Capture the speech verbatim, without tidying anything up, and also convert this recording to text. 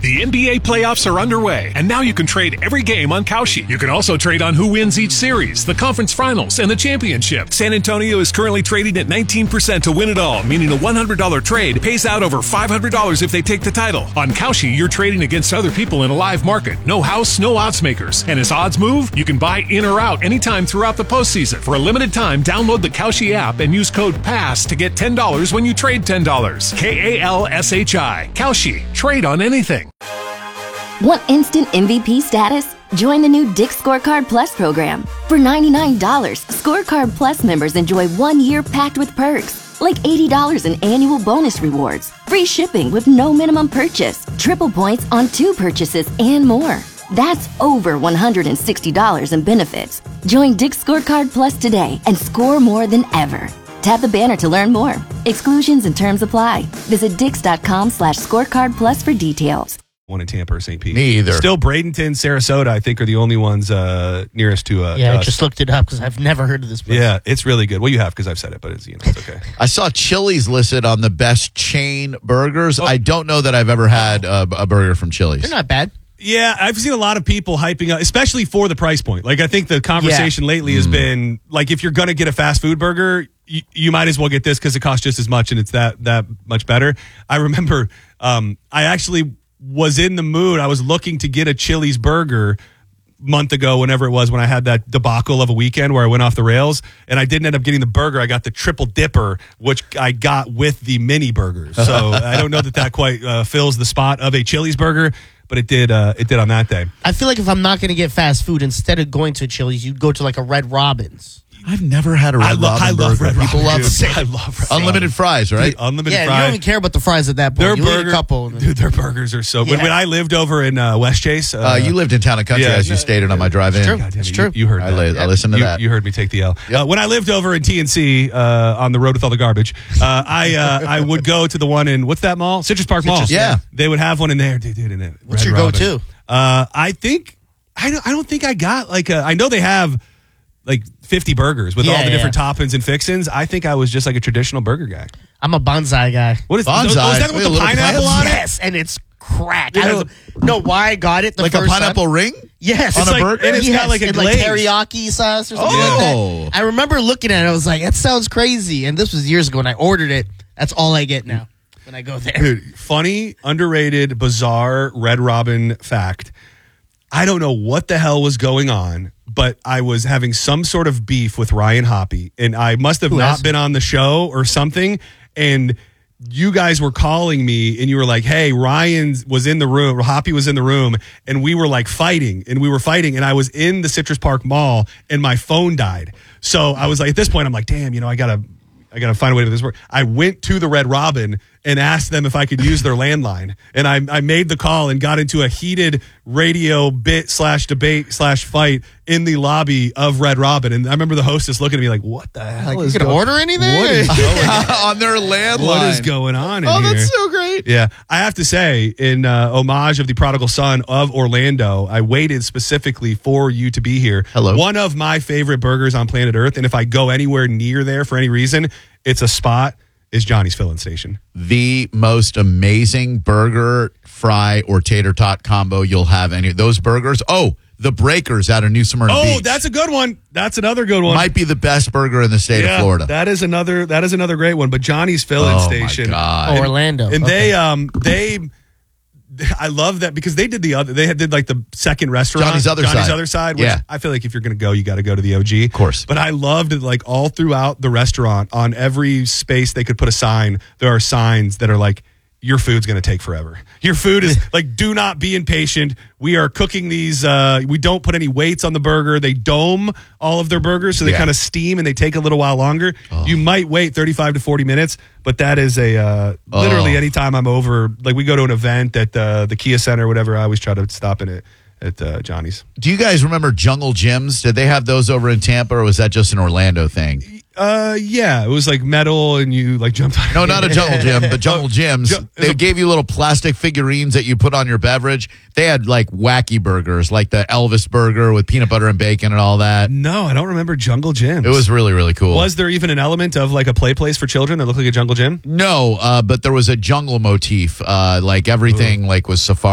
The N B A playoffs are underway, and now you can trade every game on Kalshi. You can also trade on who wins each series, the conference finals, and the championship. San Antonio is currently trading at nineteen percent to win it all, meaning a one hundred dollars trade pays out over five hundred dollars if they take the title. On Kalshi, you're trading against other people in a live market. No house, no odds makers. And as odds move, you can buy in or out anytime throughout the postseason. For a limited time, download the Kalshi app and use code PASS to get ten dollars when you trade ten dollars. K A L S H I. Kalshi. Trade on anything. Want instant M V P status? Join the new Dick's Scorecard Plus program. For ninety-nine dollars, Scorecard Plus members enjoy one year packed with perks, like eighty dollars in annual bonus rewards, free shipping with no minimum purchase, triple points on two purchases, and more. That's over one hundred sixty dollars in benefits. Join Dick's Scorecard Plus today and score more than ever. Tap the banner to learn more. Exclusions and terms apply. Visit dix.com slash scorecard plus for details. One in Tampa or Saint Pete. Me either. Still Bradenton, Sarasota, I think, are the only ones uh, nearest to uh Yeah, to I us. just looked it up because I've never heard of this place. Yeah, it's really good. Well, you have because I've said it, but it's, you know, it's okay. I saw Chili's listed on the best chain burgers. Oh. I don't know that I've ever had a, a burger from Chili's. They're not bad. Yeah, I've seen a lot of people hyping up, especially for the price point. Like, I think the conversation Yeah. lately has been, like, if you're going to get a fast food burger, you, you might as well get this because it costs just as much and it's that that much better. I remember um, I actually was in the mood. I was looking to get a Chili's burger month ago, whenever it was, when I had that debacle of a weekend where I went off the rails, and I didn't end up getting the burger. I got the triple dipper, which I got with the mini burgers. So I don't know that that quite uh, fills the spot of a Chili's burger, but it did. Uh, it did on that day. I feel like if I'm not going to get fast food, instead of going to Chili's, you'd go to like a Red Robin's. I've never had a Red I, lo- Robin I love burger. Red People Robin. love dude. it. I love Red Unlimited Robin. fries, right? Dude, unlimited Yeah, fries. you don't even care about the fries at that point. Their You burger, eat a couple. dude. Their burgers are so. When, Yeah. when I lived over in uh, West Chase, uh, Uh, you lived in Town and Country, yeah, as you no, stated on my drive-in. It's true. God damn It's it, true. You, you heard I, that. li- I listened to you, that. You heard me take the L. Yep. Uh, when I lived over in T N C uh, on the road with all the garbage, uh, I uh, I would go to the one in, what's that mall? Citrus Park Mall. Citrus, yeah. They would have one in there, dude. dude in it. What's Red your Robin. go-to? Uh, I think I don't, I don't think I got like a, I know they have like fifty burgers with Yeah, all the yeah. different toppings and fixins. I think I was just like a traditional burger guy. I'm a bonsai guy. What is Bonsai? Oh, is that Wait, with a the little pineapple plants? on it? Yes, and it's crack. It I has don't know why I got it the Like a first pineapple time. ring? Yes. On It's a like, burger? And it's yes, got like a and glaze. like teriyaki sauce or something Oh. like that. I remember looking at it. I was like, that sounds crazy. And this was years ago, and I ordered it. That's all I get now when I go there. Dude, funny, underrated, bizarre Red Robin fact. I don't know what the hell was going on, but I was having some sort of beef with Ryan Hoppy, and I must have Who not has? been on the show or something. And you guys were calling me, and you were like, "Hey, Ryan was in the room. Hoppy was in the room, and we were like fighting, and we were fighting, and I was in the Citrus Park Mall, and my phone died. So I was like, at this point, I'm like, damn, you know, I gotta." I got to find a way to this work. I went to the Red Robin and asked them if I could use their landline. And I, I made the call and got into a heated radio bit slash debate slash fight in the lobby of Red Robin. And I remember the hostess looking at me like, what the hell Like, is you can go- order anything? What is going on? On their landline. What is going on in Oh, here? that's so great. Yeah, I have to say, in uh, homage of the prodigal son of Orlando, I waited specifically for you to be here. Hello. One of my favorite burgers on planet Earth, and if I go anywhere near there for any reason, it's a spot, is Johnny's Fill-In Station. The most amazing burger, fry, or tater tot combo you'll have any of those burgers. Oh, the Breakers out of New Smyrna Oh, Beach. that's a good one. That's another good one. Might be the best burger in the state yeah, of Florida. That is another. That is another great one. But Johnny's Fill-In Oh, my Station, God. Oh, Orlando. and Okay. they um they. I love that because they did the other. They had did like the second restaurant, Johnny's Other Johnny's Side. Other Side. Which Yeah. I feel like if you're going to go, you got to go to the O G, of course. But I loved it, like all throughout the restaurant, on every space they could put a sign. There are signs that are like, your food's going to take forever. Your food is like, do not be impatient. We are cooking these. Uh, we don't put any weights on the burger. They dome all of their burgers, so they Yeah. kind of steam and they take a little while longer. Oh. You might wait thirty-five to forty minutes, but that is a uh, literally Oh. anytime I'm over, like we go to an event at uh, the Kia Center or whatever, I always try to stop in it at uh, Johnny's. Do you guys remember Jungle Gyms? Did they have those over in Tampa, or was that just an Orlando thing? Uh, yeah, it was like metal and you like jumped on. No, not a Jungle Gym, but Jungle Gyms. Ju- They gave you little plastic figurines that you put on your beverage. They had like wacky burgers, like the Elvis burger with peanut butter and bacon and all that. No, I don't remember Jungle Gym. It was really, really cool. Was there even an element of like a play place for children that looked like a jungle gym? No, uh, but there was a jungle motif. Uh, like everything, like was safari.